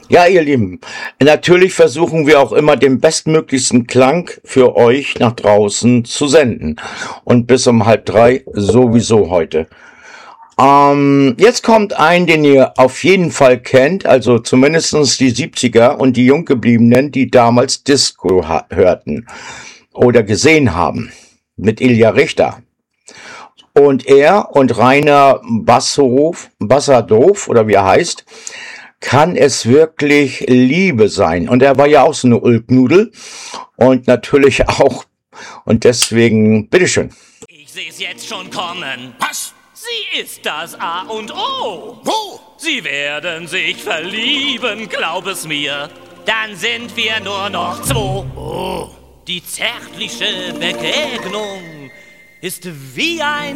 Ja, ihr Lieben, natürlich versuchen wir auch immer den bestmöglichsten Klang für euch nach draußen zu senden. Und bis um halb drei sowieso heute. Jetzt kommt ein, den ihr auf jeden Fall kennt, also zumindestens die 70er und die Junggebliebenen, die damals Disco hörten oder gesehen haben, mit Ilja Richter. Und er und Rainer Bassadov, oder wie er heißt, kann es wirklich Liebe sein? Und er war ja auch so eine Ulknudel und natürlich auch, und deswegen, bitteschön. Ich seh's jetzt schon kommen. Was? Sie ist das A und O. Wo? Sie werden sich verlieben, glaub es mir. Dann sind wir nur noch zwei. Oh. Die zärtliche Begegnung ist wie ein